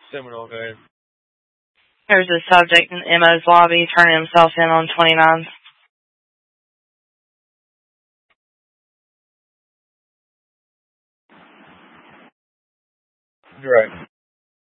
Seminole, go ahead. There's a subject in Emma's lobby turning himself in on 29. Right.